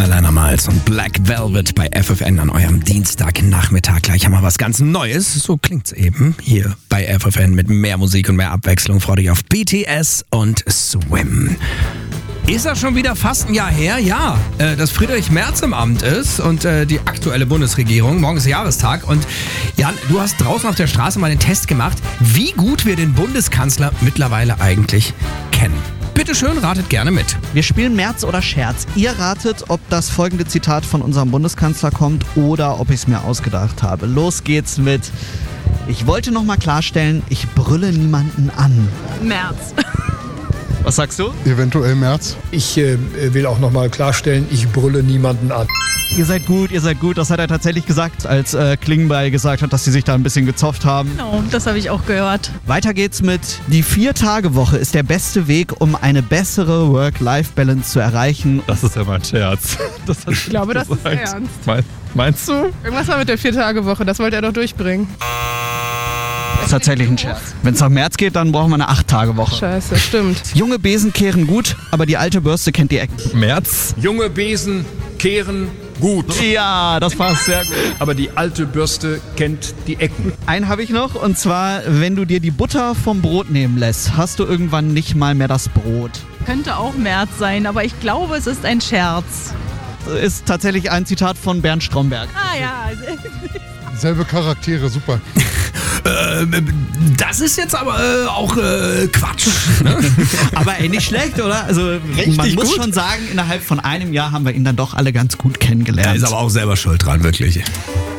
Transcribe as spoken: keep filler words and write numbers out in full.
Alana Miles und Black Velvet bei F F N an eurem Dienstagnachmittag. Gleich haben wir was ganz Neues. So klingt's eben hier bei F F N mit mehr Musik und mehr Abwechslung. Freut euch auf B T S und Swim. Ist das schon wieder fast ein Jahr her? Ja, äh, dass Friedrich Merz im Amt ist und äh, die aktuelle Bundesregierung. Morgen ist Jahrestag. Und Jan, du hast draußen auf der Straße mal den Test gemacht, wie gut wir den Bundeskanzler mittlerweile eigentlich kennen. Bitte schön, ratet gerne mit. Wir spielen Merz oder Scherz. Ihr ratet, ob das folgende Zitat von unserem Bundeskanzler kommt oder ob ich es mir ausgedacht habe. Los geht's mit: Ich wollte noch mal klarstellen, ich brülle niemanden an. Merz. Was sagst du? Eventuell Merz. Ich äh, will auch nochmal klarstellen, ich brülle niemanden an. Ihr seid gut, ihr seid gut. Das hat er tatsächlich gesagt, als äh, Klingbeil gesagt hat, dass sie sich da ein bisschen gezofft haben. Genau, das habe ich auch gehört. Weiter geht's mit: Die Vier-Tage-Woche ist der beste Weg, um eine bessere Work-Life-Balance zu erreichen. Das ist ja mal ein Scherz. Das hat Ich glaube, das ist gesagt. ernst. Mein, meinst du? Irgendwas war mit der Vier-Tage-Woche, das wollte er doch durchbringen. Das ist tatsächlich ein Scherz. Wenn es nach Merz geht, dann brauchen wir eine Acht-Tage-Woche. Scheiße, stimmt. Junge Besen kehren gut, aber die alte Bürste kennt die Ecken. März? Junge Besen kehren gut, Ja, das passt sehr gut. aber die alte Bürste kennt die Ecken. Einen habe ich noch, und zwar: Wenn du dir die Butter vom Brot nehmen lässt, hast du irgendwann nicht mal mehr das Brot. Könnte auch Merz sein, aber ich glaube, es ist ein Scherz. Das ist tatsächlich ein Zitat von Bernd Stromberg. Ah ja. Selbe Charaktere, super. Äh, das ist jetzt aber äh, auch äh, Quatsch. Ne? Aber ey, nicht schlecht, oder? Also man muss gut. schon sagen, innerhalb von einem Jahr haben wir ihn dann doch alle ganz gut Er kennengelernt. ist aber auch selber schuld dran, wirklich.